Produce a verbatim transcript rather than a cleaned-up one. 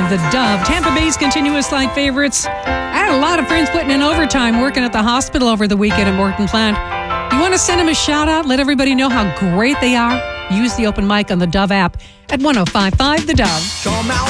The Dove, Tampa Bay's continuous light favorites. I had a lot of friends putting in overtime working at the hospital over the weekend at Morton Plant. You want to send them a shout out? Let everybody know how great they are? Use the open mic on the Dove app at one oh five point five The Dove.